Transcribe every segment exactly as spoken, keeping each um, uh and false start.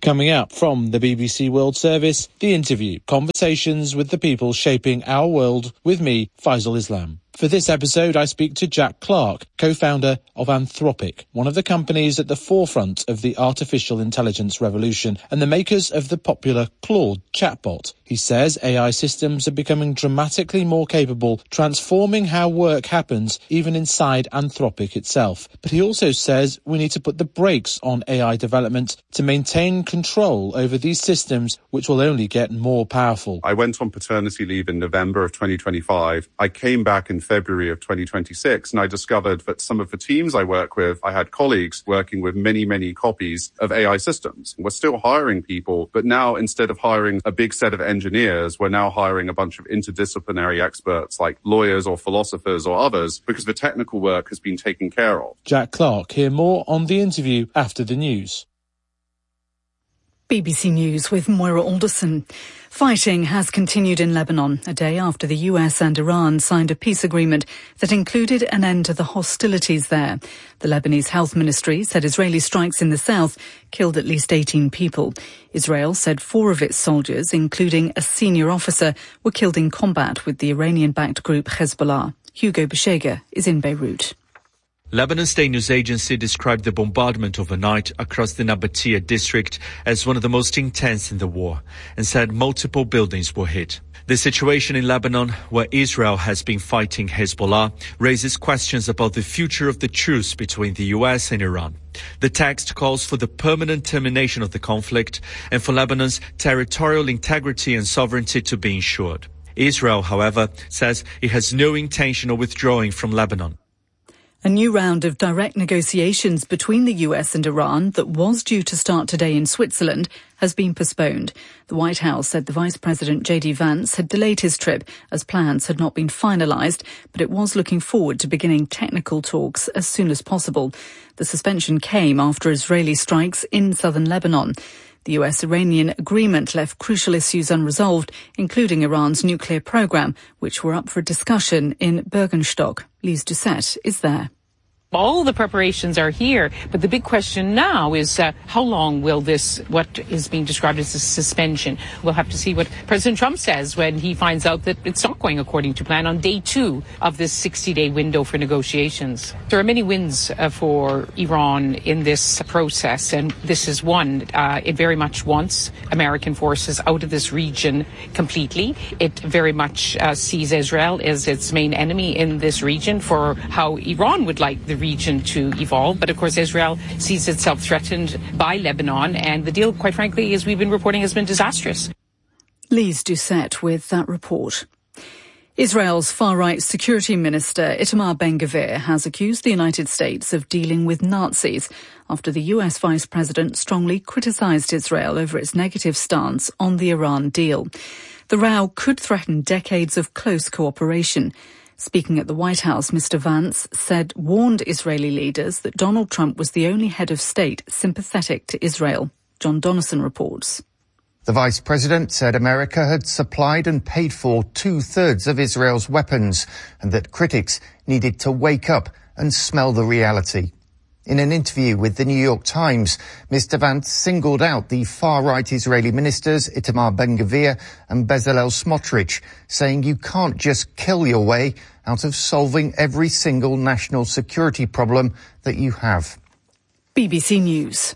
Coming up from the B B C World Service, The Interview, conversations with the people shaping our world with me, Faisal Islam. For this episode, I speak to Jack Clark, co-founder of Anthropic, one of the companies at the forefront of the artificial intelligence revolution and the makers of the popular Claude chatbot. He says A I systems are becoming dramatically more capable, transforming how work happens, even inside Anthropic itself. But he also says we need to put the brakes on A I development to maintain control over these systems, which will only get more powerful. I went on paternity leave in November of twenty twenty-five. I came back in February of twenty twenty-six, and I discovered that some of the teams I work with, I had colleagues working with many, many copies of A I systems. We're still hiring people, but now instead of hiring a big set of engineers, we're now hiring a bunch of interdisciplinary experts like lawyers or philosophers or others, because the technical work has been taken care of. Jack Clark. Hear more on The Interview after the news. B B C News with Moira Alderson. Fighting has continued in Lebanon, a day after the U S and Iran signed a peace agreement that included an end to the hostilities there. The Lebanese Health Ministry said Israeli strikes in the south killed at least eighteen people. Israel said four of its soldiers, including a senior officer, were killed in combat with the Iranian-backed group Hezbollah. Hugo Beshega is in Beirut. Lebanon's state news agency described the bombardment overnight across the Nabatea district as one of the most intense in the war and said multiple buildings were hit. The situation in Lebanon, where Israel has been fighting Hezbollah, raises questions about the future of the truce between the U S and Iran. The text calls for the permanent termination of the conflict and for Lebanon's territorial integrity and sovereignty to be ensured. Israel, however, says it has no intention of withdrawing from Lebanon. A new round of direct negotiations between the U S and Iran that was due to start today in Switzerland has been postponed. The White House said the Vice President J D Vance had delayed his trip as plans had not been finalised, but it was looking forward to beginning technical talks as soon as possible. The suspension came after Israeli strikes in southern Lebanon. The U S-Iranian agreement left crucial issues unresolved, including Iran's nuclear program, which were up for discussion in Bergenstock. Lise Doucette is there. All the preparations are here, but the big question now is uh, how long will this, what is being described as a suspension? We'll have to see what President Trump says when he finds out that it's not going according to plan on day two of this sixty-day window for negotiations. There are many wins uh, for Iran in this process, and this is one. Uh, it very much wants American forces out of this region completely. It very much uh, sees Israel as its main enemy in this region for how Iran would like the region to evolve. But of course, Israel sees itself threatened by Lebanon, and the deal, quite frankly, as we've been reporting, has been disastrous. Lise Doucette with that report. Israel's far-right security minister Itamar Ben-Gvir has accused the United States of dealing with Nazis after the U S vice president strongly criticised Israel over its negative stance on the Iran deal. The row could threaten decades of close cooperation. Speaking at the White House, Mister Vance said warned Israeli leaders that Donald Trump was the only head of state sympathetic to Israel. John Donnison reports. The Vice President said America had supplied and paid for two-thirds of Israel's weapons and that critics needed to wake up and smell the reality. In an interview with the New York Times, Mister Vance singled out the far-right Israeli ministers Itamar Ben-Gvir and Bezalel Smotrich, saying you can't just kill your way out of solving every single national security problem that you have. B B C News.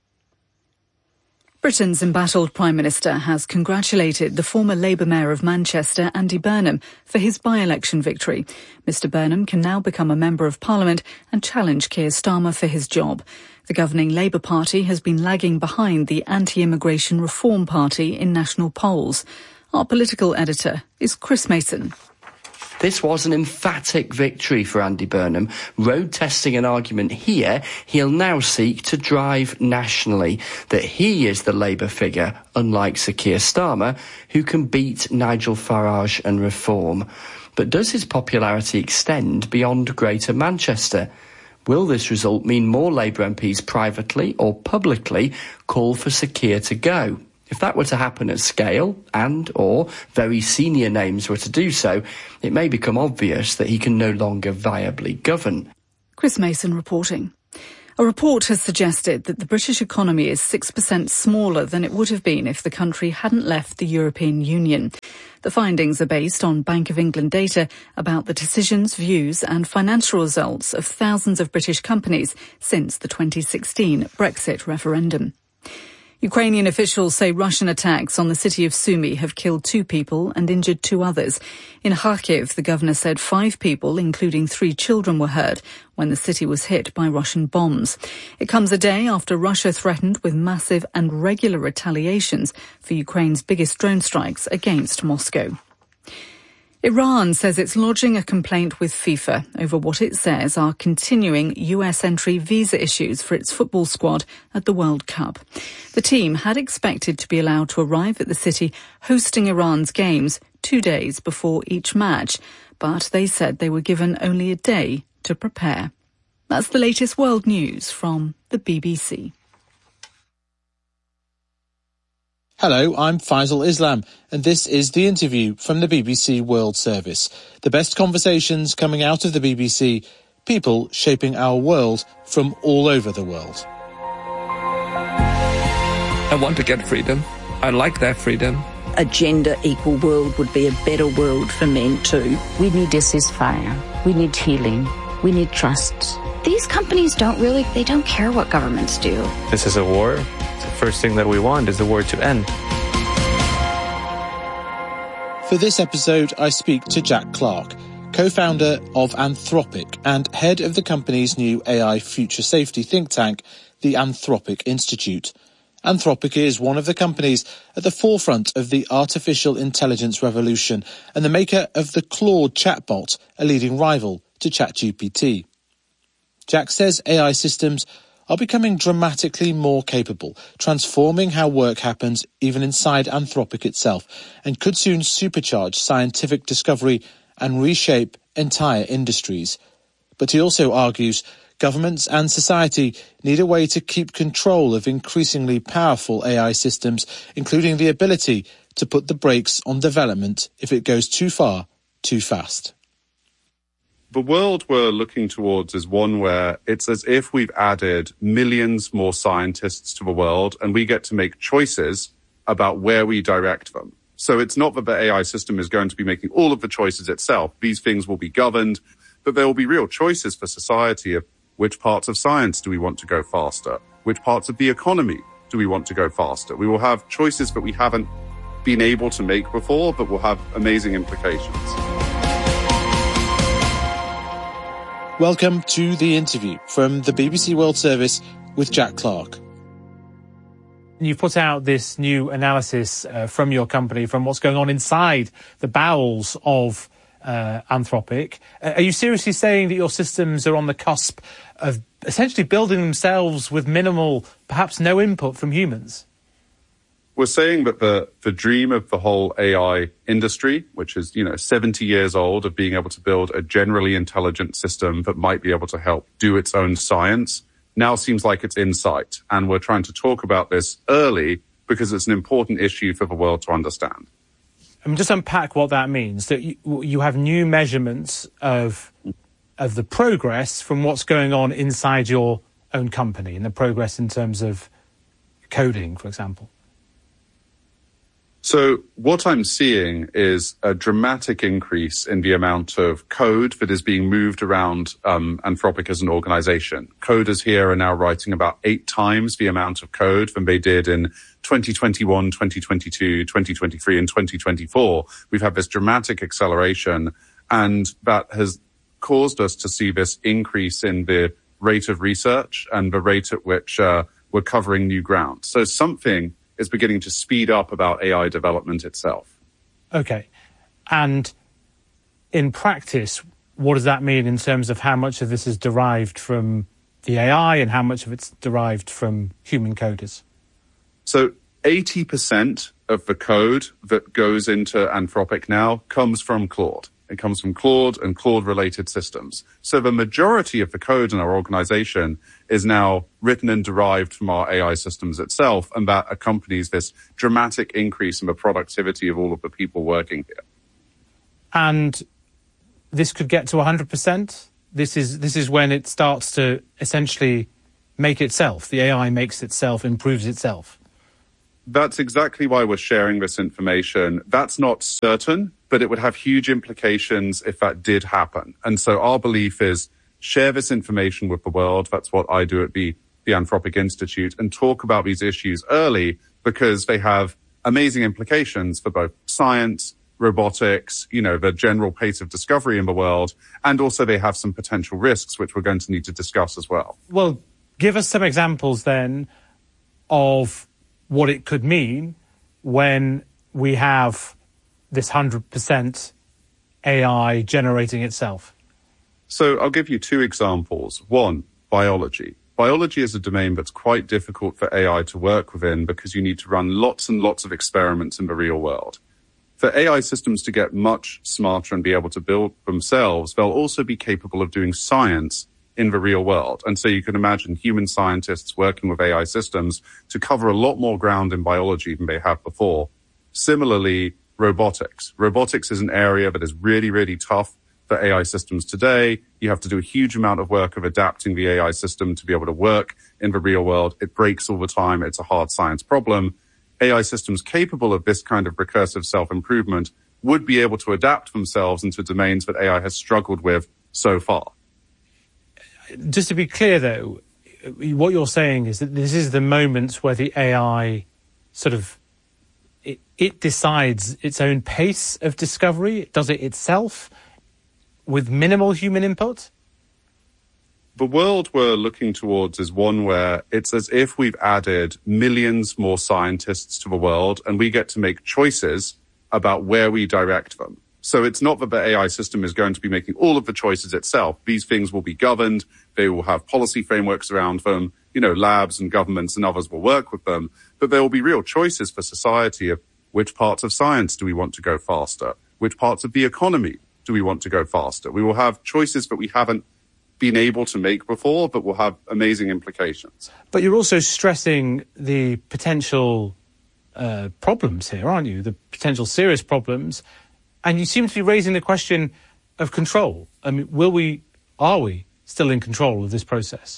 Britain's embattled Prime Minister has congratulated the former Labour Mayor of Manchester, Andy Burnham, for his by-election victory. Mister Burnham can now become a Member of Parliament and challenge Keir Starmer for his job. The governing Labour Party has been lagging behind the Anti-Immigration Reform Party in national polls. Our political editor is Chris Mason. This was an emphatic victory for Andy Burnham, road testing an argument here he'll now seek to drive nationally, that he is the Labour figure, unlike Sir Keir Starmer, who can beat Nigel Farage and Reform. But does his popularity extend beyond Greater Manchester? Will this result mean more Labour M Ps privately or publicly call for Sir Keir to go? If that were to happen at scale, and or very senior names were to do so, it may become obvious that he can no longer viably govern. Chris Mason reporting. A report has suggested that the British economy is six percent smaller than it would have been if the country hadn't left the European Union. The findings are based on Bank of England data about the decisions, views and financial results of thousands of British companies since the twenty sixteen Brexit referendum. Ukrainian officials say Russian attacks on the city of Sumy have killed two people and injured two others. In Kharkiv, the governor said five people, including three children, were hurt when the city was hit by Russian bombs. It comes a day after Russia threatened with massive and regular retaliations for Ukraine's biggest drone strikes against Moscow. Iran says it's lodging a complaint with FIFA over what it says are continuing U S entry visa issues for its football squad at the World Cup. The team had expected to be allowed to arrive at the city hosting Iran's games two days before each match, but they said they were given only a day to prepare. That's the latest world news from the B B C. Hello, I'm Faisal Islam, and this is The Interview from the B B C World Service. The best conversations coming out of the B B C, people shaping our world from all over the world. I want to get freedom. I like that freedom. A gender-equal world would be a better world for men too. We need a ceasefire. We need healing. We need trust. These companies don't really, they don't care what governments do. This is a war. The first thing that we want is the war to end. For this episode, I speak to Jack Clark, co-founder of Anthropic and head of the company's new A I future safety think tank, the Anthropic Institute. Anthropic is one of the companies at the forefront of the artificial intelligence revolution and the maker of the Claude chatbot, a leading rival to ChatGPT. Jack says A I systems are becoming dramatically more capable, transforming how work happens even inside Anthropic itself, and could soon supercharge scientific discovery and reshape entire industries. But he also argues governments and society need a way to keep control of increasingly powerful A I systems, including the ability to put the brakes on development if it goes too far, too fast. The world we're looking towards is one where it's as if we've added millions more scientists to the world and we get to make choices about where we direct them. So it's not that the A I system is going to be making all of the choices itself. These things will be governed, but there will be real choices for society of which parts of science do we want to go faster? Which parts of the economy do we want to go faster? We will have choices that we haven't been able to make before, but will have amazing implications. Welcome to The Interview from the B B C World Service with Jack Clark. You've put out this new analysis uh, from your company, from what's going on inside the bowels of uh, Anthropic. Uh, are you seriously saying that your systems are on the cusp of essentially building themselves with minimal, perhaps no input from humans? We're saying that the, the dream of the whole A I industry, which is, you know, seventy years old, of being able to build a generally intelligent system that might be able to help do its own science, now seems like it's in sight. And we're trying to talk about this early because it's an important issue for the world to understand. I mean, just unpack what that means, that you, you have new measurements of, of the progress from what's going on inside your own company, and the progress in terms of coding, for example. So what I'm seeing is a dramatic increase in the amount of code that is being moved around um, Anthropic as an organization. Coders here are now writing about eight times the amount of code than they did in twenty twenty-one, twenty twenty-two, twenty twenty-three, and twenty twenty-four. We've had this dramatic acceleration, and that has caused us to see this increase in the rate of research and the rate at which uh, we're covering new ground. So something is beginning to speed up about A I development itself. Okay. And in practice, what does that mean in terms of how much of this is derived from the A I and how much of it's derived from human coders? So eighty percent of the code that goes into Anthropic now comes from Claude. It comes from Claude and Claude-related systems. So the majority of the code in our organization is now written and derived from our A I systems itself, and that accompanies this dramatic increase in the productivity of all of the people working here. And this could get to one hundred percent? This is this is when it starts to essentially make itself? The A I makes itself, improves itself? That's exactly why we're sharing this information. That's not certain, but it would have huge implications if that did happen. And so our belief is share this information with the world. That's what I do at the, the Anthropic Institute, and talk about these issues early because they have amazing implications for both science, robotics, you know, the general pace of discovery in the world, and also they have some potential risks, which we're going to need to discuss as well. Well, give us some examples then of what it could mean when we have this one hundred percent A I generating itself. So I'll give you two examples. One, biology. Biology is a domain that's quite difficult for A I to work within because you need to run lots and lots of experiments in the real world. For A I systems to get much smarter and be able to build themselves, they'll also be capable of doing science in the real world. And so you can imagine human scientists working with A I systems to cover a lot more ground in biology than they have before. Similarly, robotics. Robotics is an area that is really, really tough for A I systems today. You have to do a huge amount of work of adapting the A I system to be able to work in the real world. It breaks all the time. It's a hard science problem. A I systems capable of this kind of recursive self-improvement would be able to adapt themselves into domains that A I has struggled with so far. Just to be clear, though, what you're saying is that this is the moment where the A I sort of, it, it decides its own pace of discovery. It does it itself with minimal human input? The world we're looking towards is one where it's as if we've added millions more scientists to the world and we get to make choices about where we direct them. So it's not that the A I system is going to be making all of the choices itself. These things will be governed. They will have policy frameworks around them. You know, labs and governments and others will work with them. But there will be real choices for society of which parts of science do we want to go faster? Which parts of the economy do we want to go faster? We will have choices that we haven't been able to make before, but will have amazing implications. But you're also stressing the potential uh, problems here, aren't you? The potential serious problems. And you seem to be raising the question of control. I mean, will we, are we still in control of this process?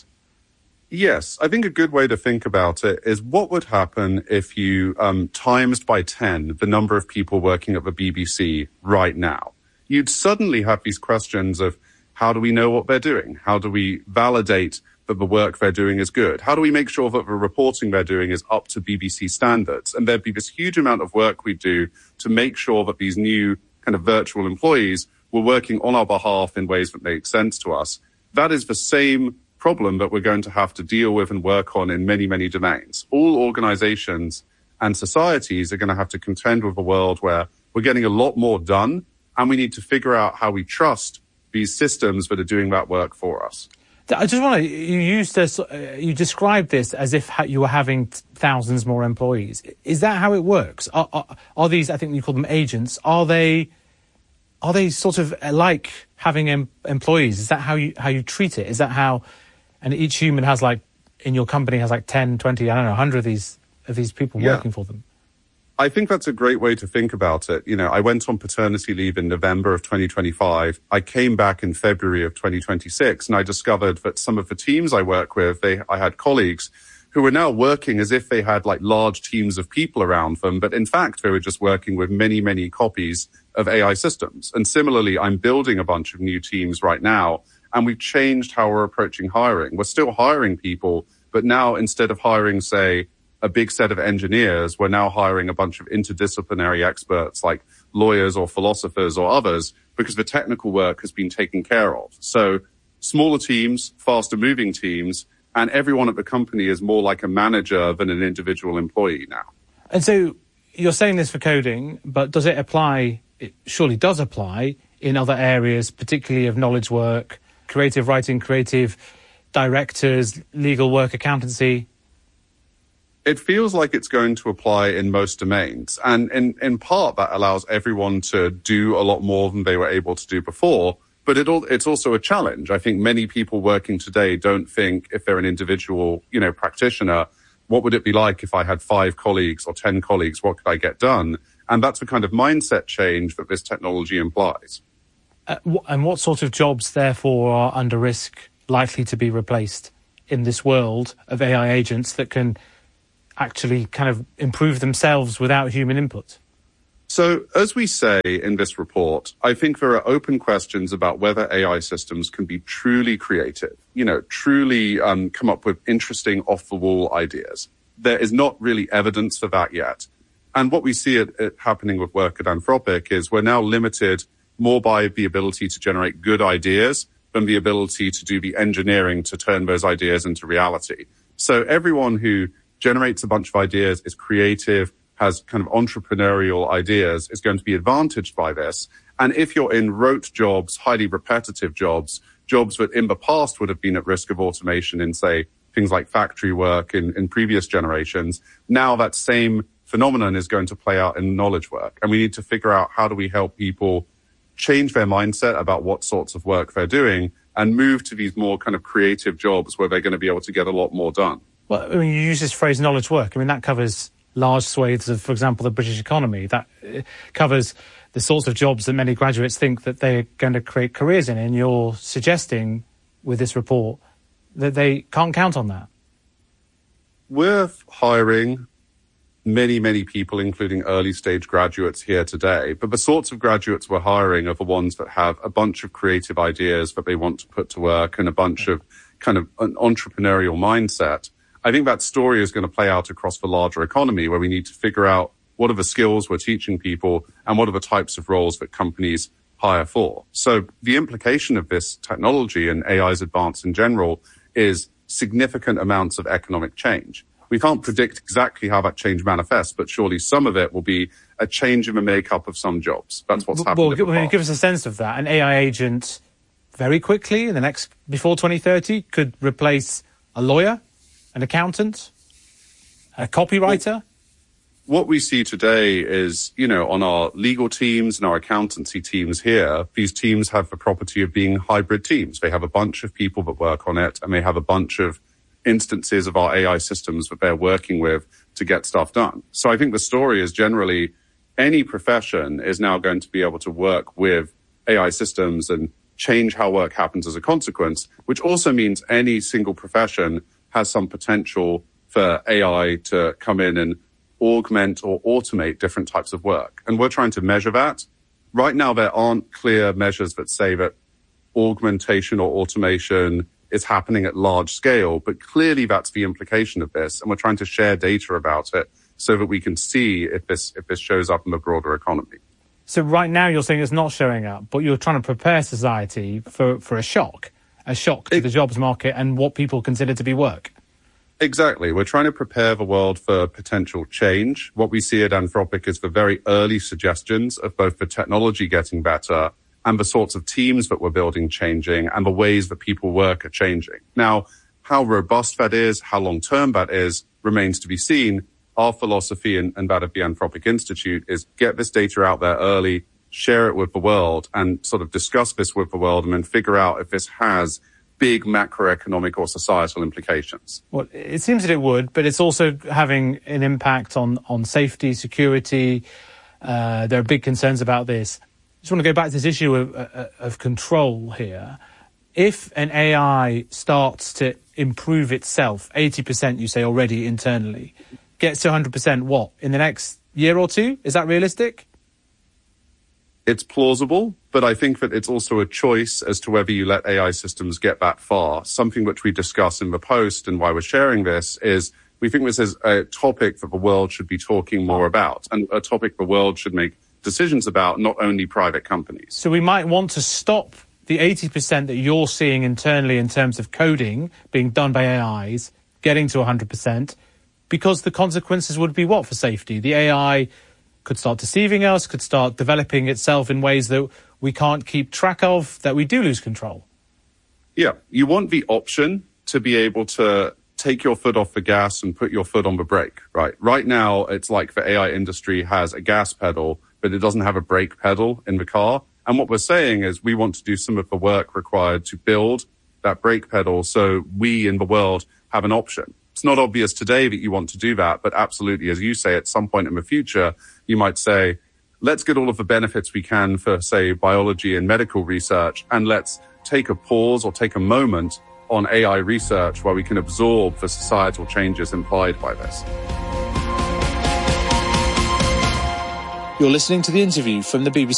Yes. I think a good way to think about it is what would happen if you um, times by ten the number of people working at the B B C right now. You'd suddenly have these questions of how do we know what they're doing? How do we validate that the work they're doing is good? How do we make sure that the reporting they're doing is up to B B C standards? And there'd be this huge amount of work we do to make sure that these new kind of virtual employees were working on our behalf in ways that make sense to us. That is the same problem that we're going to have to deal with and work on in many, many domains. All organizations and societies are going to have to contend with a world where we're getting a lot more done, and we need to figure out how we trust these systems that are doing that work for us. I just want to, you used this, uh, you described this as if you were having thousands more employees. Is that how it works? Are, are, are these, I think you call them agents, are they, are they sort of like having em- employees? Is that how you, how you treat it? Is that how, and each human has like, in your company has like ten, twenty, I don't know, one hundred of these, of these people yeah. working for them? I think that's a great way to think about it. You know, I went on paternity leave in November of twenty twenty-five. I came back in February of twenty twenty-six, and I discovered that some of the teams I work with, they, I had colleagues who were now working as if they had like large teams of people around them. But in fact, they were just working with many, many copies of A I systems. And similarly, I'm building a bunch of new teams right now, and we've changed how we're approaching hiring. We're still hiring people, but now instead of hiring, say, a big set of engineers, we're now hiring a bunch of interdisciplinary experts like lawyers or philosophers or others because the technical work has been taken care of. So smaller teams, faster moving teams, and everyone at the company is more like a manager than an individual employee now. And so you're saying this for coding, but does it apply, it surely does apply in other areas, particularly of knowledge work, creative writing, creative directors, legal work, accountancy? It feels like it's going to apply in most domains. And in, in part, that allows everyone to do a lot more than they were able to do before. But it all, it's also a challenge. I think many people working today don't think if they're an individual, you know, practitioner, what would it be like if I had five colleagues or ten colleagues? What could I get done? And that's the kind of mindset change that this technology implies. Uh, and what sort of jobs, therefore, are under risk, likely to be replaced in this world of A I agents that can actually kind of improve themselves without human input? So, as we say in this report, I think there are open questions about whether A I systems can be truly creative, you know, truly um, come up with interesting off-the-wall ideas. There is not really evidence for that yet. And what we see it, it happening with work at Anthropic is we're now limited more by the ability to generate good ideas than the ability to do the engineering to turn those ideas into reality. So everyone who generates a bunch of ideas, is creative, has kind of entrepreneurial ideas, is going to be advantaged by this. And if you're in rote jobs, highly repetitive jobs, jobs that in the past would have been at risk of automation in, say, things like factory work in, in previous generations, now that same phenomenon is going to play out in knowledge work. And we need to figure out how do we help people change their mindset about what sorts of work they're doing and move to these more kind of creative jobs where they're going to be able to get a lot more done. Well, I mean, you use this phrase knowledge work. I mean, that covers large swathes of, for example, the British economy. That covers the sorts of jobs that many graduates think that they're going to create careers in. And you're suggesting with this report that they can't count on that. We're hiring many, many people, including early stage graduates here today. But the sorts of graduates we're hiring are the ones that have a bunch of creative ideas that they want to put to work and a bunch of kind of an entrepreneurial mindset. I think that story is going to play out across the larger economy where we need to figure out what are the skills we're teaching people and what are the types of roles that companies hire for. So the implication of this technology and A I's advance in general is significant amounts of economic change. We can't predict exactly how that change manifests, but surely some of it will be a change in the makeup of some jobs. That's what's happening. Well, well give us a sense of that. An A I agent very quickly in the next, before twenty thirty, could replace a lawyer, an accountant, a copywriter? What we see today is, you know, on our legal teams and our accountancy teams here, these teams have the property of being hybrid teams. They have a bunch of people that work on it, and they have a bunch of instances of our A I systems that they're working with to get stuff done. So I think the story is generally any profession is now going to be able to work with A I systems and change how work happens as a consequence, which also means any single profession has some potential for A I to come in and augment or automate different types of work. And we're trying to measure that. Right now, there aren't clear measures that say that augmentation or automation is happening at large scale, but clearly that's the implication of this. And we're trying to share data about it so that we can see if this, if this shows up in the broader economy. So right now you're saying it's not showing up, but you're trying to prepare society for, for a shock, a shock to it, the jobs market and what people consider to be work. Exactly. We're trying to prepare the world for potential change. What we see at Anthropic is the very early suggestions of both the technology getting better and the sorts of teams that we're building changing and the ways that people work are changing. Now, how robust that is, how long-term that is, remains to be seen. Our philosophy and, and that of the Anthropic Institute is get this data out there early, share it with the world, and sort of discuss this with the world and then figure out if this has big macroeconomic or societal implications. Well, it seems that it would, but it's also having an impact on, on safety, security. Uh, there are big concerns about this. I just want to go back to this issue of, uh, of control here. If an A I starts to improve itself, eighty percent you say already internally, gets to one hundred percent what? In the next year or two? Is that realistic? It's plausible, but I think that it's also a choice as to whether you let A I systems get that far. Something which we discuss in the post and why we're sharing this is we think this is a topic that the world should be talking more about and a topic the world should make decisions about, not only private companies. So we might want to stop the eighty percent that you're seeing internally in terms of coding being done by A Is, getting to one hundred percent, because the consequences would be what for safety? The A I could start deceiving us, could start developing itself in ways that we can't keep track of, that we do lose control. Yeah, you want the option to be able to take your foot off the gas and put your foot on the brake, right? Right now, it's like the A I industry has a gas pedal, but it doesn't have a brake pedal in the car. And what we're saying is we want to do some of the work required to build that brake pedal so we in the world have an option. It's not obvious today that you want to do that, but absolutely, as you say, at some point in the future, you might say, let's get all of the benefits we can for, say, biology and medical research, and let's take a pause or take a moment on A I research where we can absorb the societal changes implied by this. You're listening to the interview from the B B C